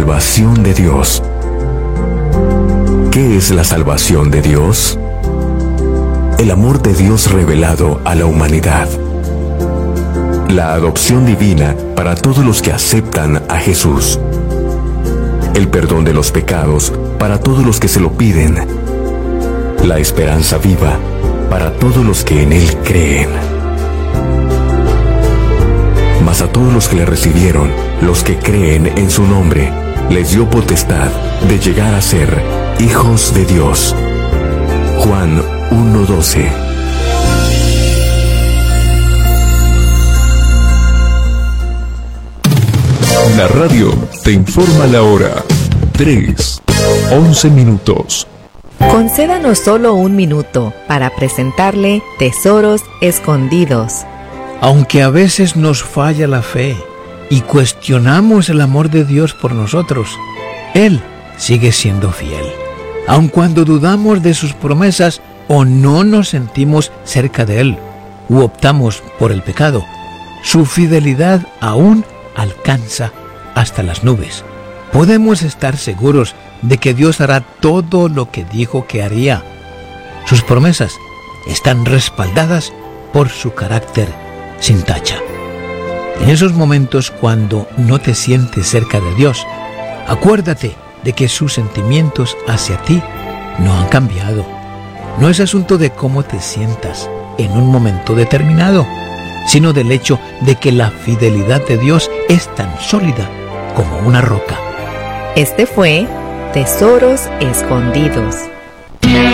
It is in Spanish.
salvación de Dios. ¿Qué es la salvación de Dios? El amor de Dios revelado a la humanidad. La adopción divina para todos los que aceptan a Jesús. El perdón de los pecados para todos los que se lo piden. La esperanza viva para todos los que en Él creen. Mas a todos los que le recibieron, los que creen en su nombre, les dio potestad de llegar a ser hijos de Dios. Juan 1:12. La radio te informa la hora. 3:11. Concédanos solo un minuto para presentarle Tesoros Escondidos. Aunque a veces nos falla la fe y cuestionamos el amor de Dios por nosotros, Él sigue siendo fiel. Aun cuando dudamos de sus promesas o no nos sentimos cerca de Él, u optamos por el pecado, su fidelidad aún alcanza hasta las nubes. Podemos estar seguros de que Dios hará todo lo que dijo que haría. Sus promesas están respaldadas por su carácter sin tacha. En esos momentos cuando no te sientes cerca de Dios, acuérdate de que sus sentimientos hacia ti no han cambiado. No es asunto de cómo te sientas en un momento determinado, sino del hecho de que la fidelidad de Dios es tan sólida como una roca. Este fue Tesoros Escondidos.